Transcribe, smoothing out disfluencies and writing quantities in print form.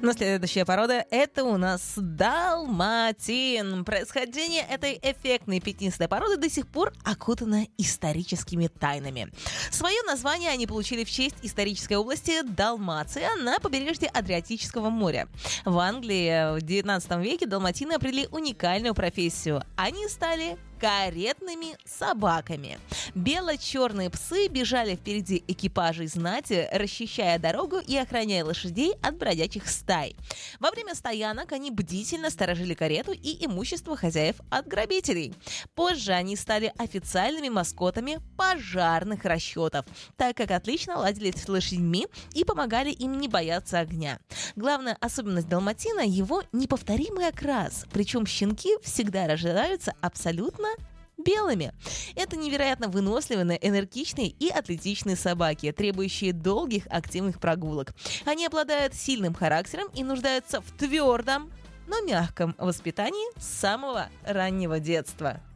Но следующая порода — это у нас далматин. Происхождение этой эффектной пятнистой породы до сих пор окутано историческими тайнами. Свое название они получили в честь исторической области Далмация на побережье Адриатического моря. В Англии в 19 веке далматины обрели уникальную профессию. Они стали каретными собаками. Бело-черные псы бежали впереди экипажей знати, расчищая дорогу и охраняя лошадей от бродячих стай. Во время стоянок они бдительно сторожили карету и имущество хозяев от грабителей. Позже они стали официальными маскотами пожарных расчетов, так как отлично ладили с лошадьми и помогали им не бояться огня. Главная особенность далматина — его неповторимый окрас, причем щенки всегда рождаются абсолютно белыми. Это невероятно выносливые, энергичные и атлетичные собаки, требующие долгих активных прогулок. Они обладают сильным характером и нуждаются в твердом, но мягком воспитании с самого раннего детства.